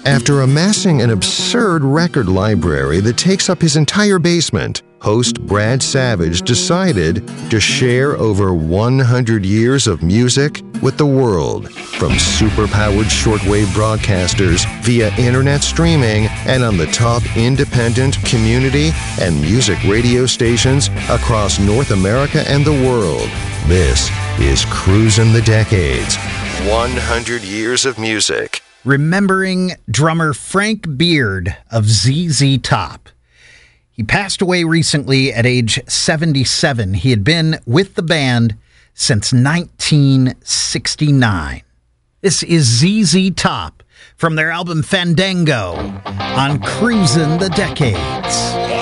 After amassing an absurd record library that takes up his entire basement, host Brad Savage decided to share over 100 years of music with the world, from superpowered shortwave broadcasters via internet streaming and on the top independent, community, and music radio stations across North America and the world. This is Cruisin' the Decades, 100 years of music. Remembering drummer Frank Beard of ZZ Top. He passed away recently at age 77. He had been with the band since 1969. This is ZZ Top from their album Fandango on Cruisin' the Decades.